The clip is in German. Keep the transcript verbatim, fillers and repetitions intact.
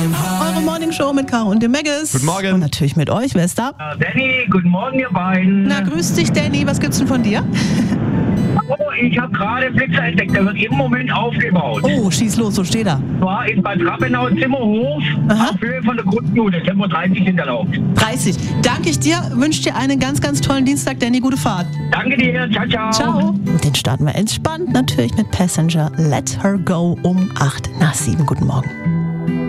Eure Morning Show mit Caro und dem Megas. Guten Morgen. Und natürlich mit euch. Wer ist da? Uh, Danny, guten Morgen, ihr beiden. Na, grüß dich, Danny. Was gibt's denn von dir? Oh, ich habe gerade Flixer entdeckt, der wird im Moment aufgebaut. Oh, schieß los, so steht er. War in Bad Rappenau, Zimmerhof, Aha. auf Höhe von der Grundschule, Tempo dreißig sind erlaubt. dreißig. Danke ich dir, wünsche dir einen ganz, ganz tollen Dienstag, Danny. Gute Fahrt. Danke dir, ciao, ciao. Ciao. Und den starten wir entspannt natürlich mit Passenger. Let Her Go um acht nach sieben. Guten Morgen.